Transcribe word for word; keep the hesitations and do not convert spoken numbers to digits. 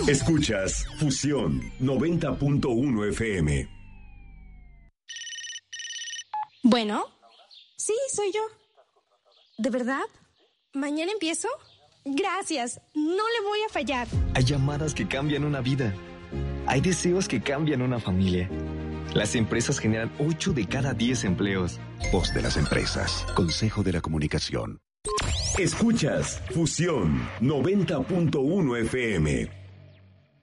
Escuchas Fusión noventa punto uno F M. Bueno, sí, soy yo. ¿De verdad? ¿Mañana empiezo? Gracias, no le voy a fallar. Hay llamadas que cambian una vida. Hay deseos que cambian una familia. Las empresas generan ocho de cada diez empleos. Voz de las empresas. Consejo de la Comunicación. Escuchas Fusión noventa punto uno F M.